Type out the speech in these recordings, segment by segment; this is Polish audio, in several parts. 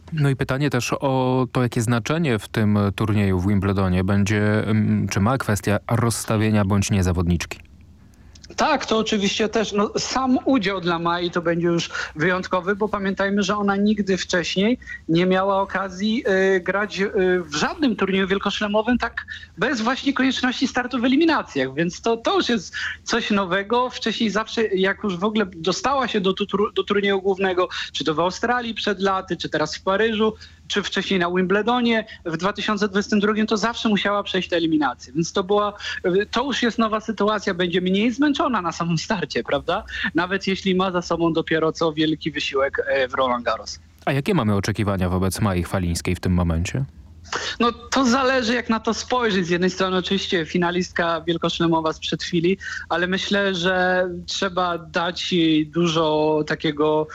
No i pytanie też o to, jakie znaczenie w tym turnieju w Wimbledonie będzie, czy ma kwestia rozstawienia bądź nie zawodniczki. Tak, to oczywiście też sam udział dla Mai to będzie już wyjątkowy, bo pamiętajmy, że ona nigdy wcześniej nie miała okazji grać w żadnym turnieju wielkoszlemowym tak bez właśnie konieczności startu w eliminacjach, więc to już jest coś nowego. Wcześniej zawsze, jak już w ogóle dostała się do turnieju głównego, czy to w Australii przed laty, czy teraz w Paryżu, czy wcześniej na Wimbledonie w 2022, to zawsze musiała przejść te eliminacje. Więc to już jest nowa sytuacja, będzie mniej zmęczona na samym starcie, prawda? Nawet jeśli ma za sobą dopiero co wielki wysiłek w Roland Garros. A jakie mamy oczekiwania wobec Mai Chwalińskiej w tym momencie? No to zależy, jak na to spojrzeć. Z jednej strony oczywiście finalistka wielkoszlemowa sprzed chwili, ale myślę, że trzeba dać jej dużo takiego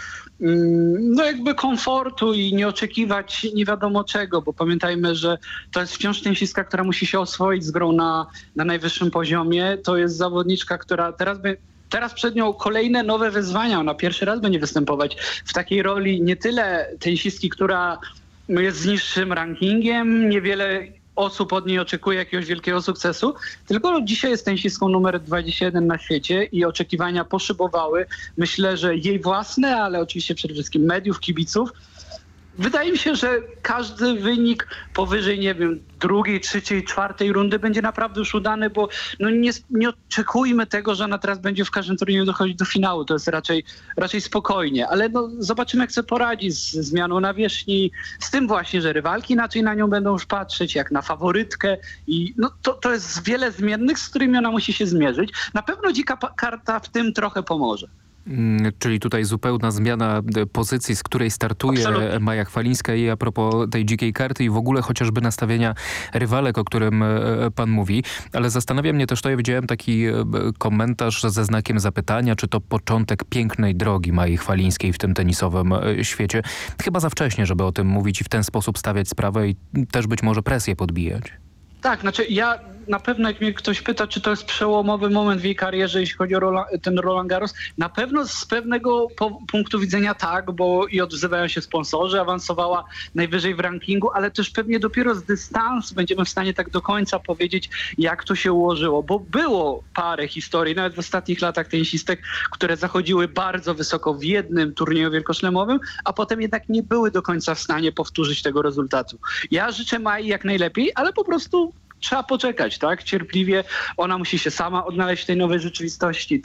jakby komfortu i nie oczekiwać nie wiadomo czego, bo pamiętajmy, że to jest wciąż tenisistka, która musi się oswoić z grą na najwyższym poziomie. To jest zawodniczka, która Teraz przed nią kolejne nowe wyzwania. Ona pierwszy raz będzie występować w takiej roli nie tyle tenisistki, która jest z niższym rankingiem, niewiele osób od niej oczekuje jakiegoś wielkiego sukcesu, tylko dzisiaj jest tenisistką numer 21 na świecie i oczekiwania poszybowały. Myślę, że jej własne, ale oczywiście przede wszystkim mediów, kibiców. Wydaje mi się, że każdy wynik powyżej, nie wiem, drugiej, trzeciej, czwartej rundy będzie naprawdę już udany, bo nie oczekujmy tego, że ona teraz będzie w każdym turnieju dochodzić do finału. To jest raczej spokojnie, ale zobaczymy, jak sobie poradzi z zmianą nawierzchni, z tym właśnie, że rywalki inaczej na nią będą już patrzeć, jak na faworytkę i to jest wiele zmiennych, z którymi ona musi się zmierzyć. Na pewno dzika karta w tym trochę pomoże. Czyli tutaj zupełna zmiana pozycji, z której startuje Absolutnie. Maja Chwalińska i a propos tej dzikiej karty i w ogóle chociażby nastawienia rywalek, o którym pan mówi. Ale zastanawia mnie też to, ja widziałem taki komentarz ze znakiem zapytania, czy to początek pięknej drogi Mai Chwalińskiej w tym tenisowym świecie. Chyba za wcześnie, żeby o tym mówić i w ten sposób stawiać sprawę i też być może presję podbijać. Tak, znaczy ja na pewno, jak mnie ktoś pyta, czy to jest przełomowy moment w jej karierze, jeśli chodzi o ten Roland Garros, na pewno z pewnego punktu widzenia tak, bo i odzywają się sponsorzy, awansowała najwyżej w rankingu, ale też pewnie dopiero z dystansu będziemy w stanie tak do końca powiedzieć, jak to się ułożyło, bo było parę historii, nawet w ostatnich latach tenisistek, które zachodziły bardzo wysoko w jednym turnieju wielkoszlemowym, a potem jednak nie były do końca w stanie powtórzyć tego rezultatu. Ja życzę Mai jak najlepiej, ale po prostu trzeba poczekać, tak? Cierpliwie. Ona musi się sama odnaleźć w tej nowej rzeczywistości.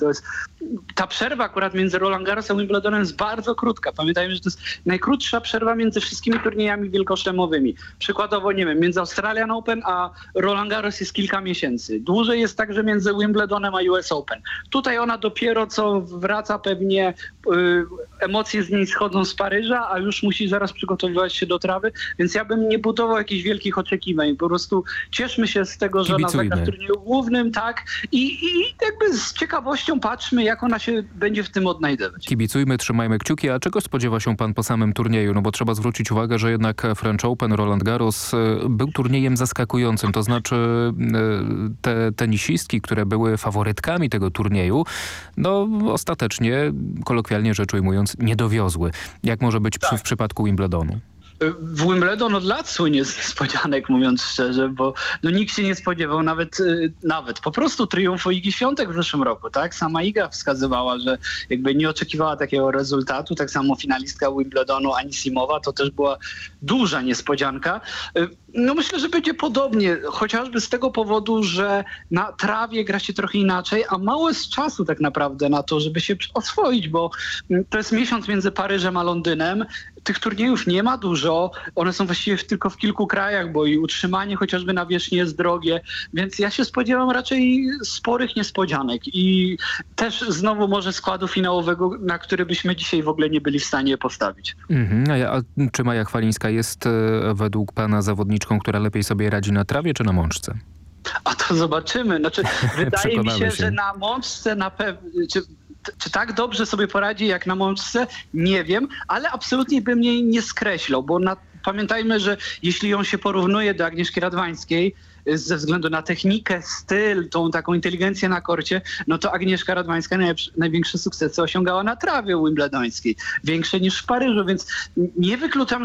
Ta przerwa akurat między Roland Garrosem a Wimbledonem jest bardzo krótka. Pamiętajmy, że to jest najkrótsza przerwa między wszystkimi turniejami wielkoszlemowymi. Przykładowo, nie wiem, między Australian Open a Roland Garros jest kilka miesięcy. Dłużej jest także między Wimbledonem a US Open. Tutaj ona dopiero co wraca pewnie, emocje z niej schodzą z Paryża, a już musi zaraz przygotowywać się do trawy, więc ja bym nie budował jakichś wielkich oczekiwań. Po prostu cieszmy się z tego, że ona zagra w turnieju głównym, tak? I jakby z ciekawością patrzmy, jak ona się będzie w tym odnajdywać. Kibicujmy, trzymajmy kciuki. A czego spodziewa się pan po samym turnieju? No bo trzeba zwrócić uwagę, że jednak French Open, Roland Garros był turniejem zaskakującym. To znaczy te tenisistki, które były faworytkami tego turnieju, ostatecznie, kolokwialnie rzecz ujmując, nie dowiozły. Jak może być w przypadku Wimbledonu? W Wimbledon od lat słynie z niespodzianek, mówiąc szczerze, bo nikt się nie spodziewał nawet po prostu triumfu Igi Świątek w zeszłym roku, tak? Sama Iga wskazywała, że jakby nie oczekiwała takiego rezultatu, tak samo finalistka Wimbledonu Anisimowa, to też była duża niespodzianka. Myślę, że będzie podobnie, chociażby z tego powodu, że na trawie gra się trochę inaczej, a mało jest czasu tak naprawdę na to, żeby się oswoić, bo to jest miesiąc między Paryżem a Londynem. Tych turniejów nie ma dużo, one są właściwie tylko w kilku krajach, bo i utrzymanie chociażby nawierzchni jest drogie, więc ja się spodziewam raczej sporych niespodzianek i też znowu może składu finałowego, na który byśmy dzisiaj w ogóle nie byli w stanie postawić. A czy Maja Chwalińska jest według pana zawodniczką, która lepiej sobie radzi na trawie czy na mączce? A to zobaczymy. Wydaje mi się, że na mączce na pewno... Czy tak dobrze sobie poradzi jak na mączce? Nie wiem, ale absolutnie bym jej nie skreślał, bo pamiętajmy, że jeśli ją się porównuje do Agnieszki Radwańskiej, ze względu na technikę, styl, tą taką inteligencję na korcie, to Agnieszka Radwańska największe sukcesy osiągała na trawie wimbledońskiej. Większe niż w Paryżu, więc nie wykluczam,